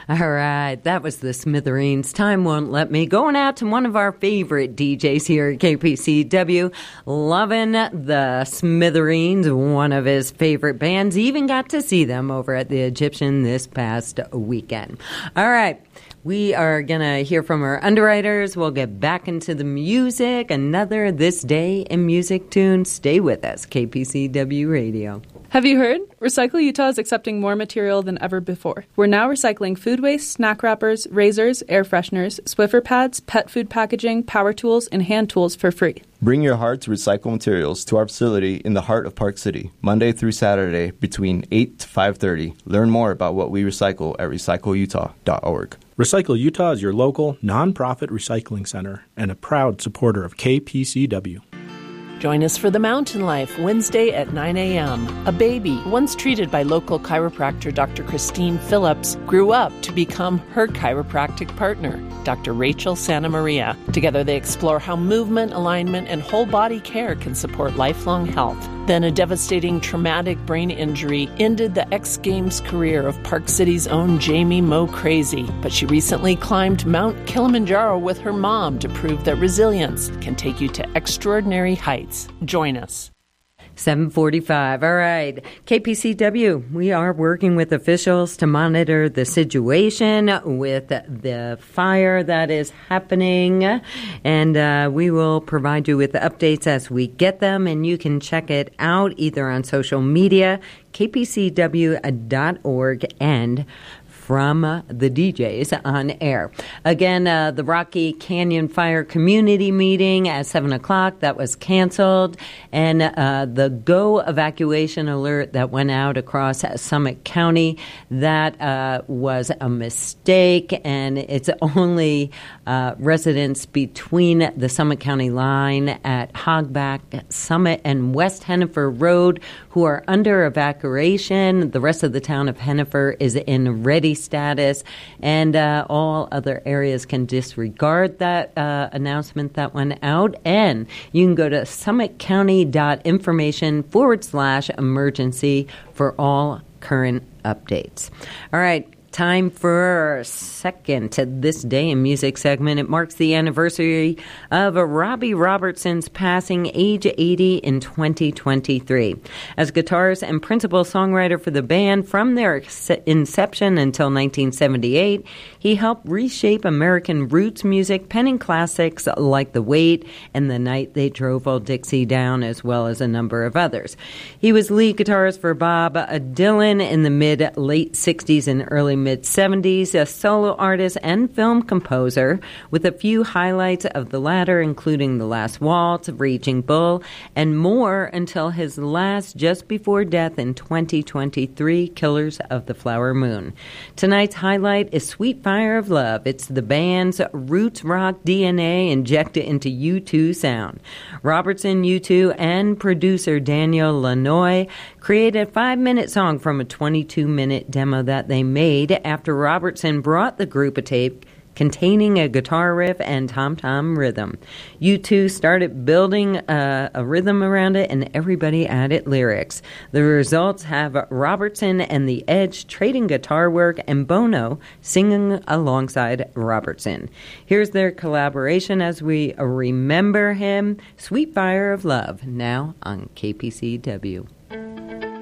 All right, that was the Smithereens. Time won't let me. Going out to one of our favorite DJs here at KPCW, loving the Smithereens, one of his favorite bands. Even got to see them over at the Egyptian this past weekend. All right. We are going to hear from our underwriters. We'll get back into the music. Another This Day in Music tune. Stay with us, KPCW Radio. Have you heard? Recycle Utah is accepting more material than ever before. We're now recycling food waste, snack wrappers, razors, air fresheners, Swiffer pads, pet food packaging, power tools, and hand tools for free. Bring your heart to recycle materials to our facility in the heart of Park City, Monday through Saturday between 8 to 5:30. Learn more about what we recycle at recycleutah.org. Recycle Utah is your local, nonprofit recycling center and a proud supporter of KPCW. Join us for The Mountain Life, Wednesday at 9 a.m. A baby, once treated by local chiropractor Dr. Christine Phillips, grew up to become her chiropractic partner, Dr. Rachel Santa Maria. Together they explore how movement, alignment, and whole body care can support lifelong health. Then a devastating traumatic brain injury ended the X Games career of Park City's own Jamie Mo Crazy. But she recently climbed Mount Kilimanjaro with her mom to prove that resilience can take you to extraordinary heights. Join us. 7:45. All right. KPCW, we are working with officials to monitor the situation with the fire that is happening. And we will provide you with the updates as we get them. And you can check it out either on social media, kpcw.org, and from the DJs on air. Again, the Rocky Canyon Fire Community Meeting at 7 o'clock, that was canceled. And the GO evacuation alert that went out across Summit County, that was a mistake. And it's only residents between the Summit County line at Hogback Summit and West Hennifer Road who are under evacuation. The rest of the town of Hennifer is in ready status, and all other areas can disregard that announcement that went out. And you can go to summitcounty.information/emergency for all current updates. All right. Time for our second to This Day in Music segment. It marks the anniversary of Robbie Robertson's passing, age 80, in 2023. As guitarist and principal songwriter for the band from their inception until 1978, he helped reshape American roots music, penning classics like The Wait and The Night They Drove Old Dixie Down, as well as a number of others. He was lead guitarist for Bob Dylan in the mid-late 60s and early mid-70s, a solo artist and film composer, with a few highlights of the latter, including The Last Waltz, Raging Bull, and more until his last just before death in 2023, Killers of the Flower Moon. Tonight's highlight is Sweet Fire of Love. It's the band's roots rock DNA injected into U2 sound. Robertson, U2, and producer Daniel Lanois created a 5-minute song from a 22-minute demo that they made after Robertson brought the group a tape containing a guitar riff and tom-tom rhythm. U2 started building a rhythm around it, and everybody added lyrics. The results have Robertson and The Edge trading guitar work and Bono singing alongside Robertson. Here's their collaboration as we remember him, Sweet Fire of Love, now on KPCW.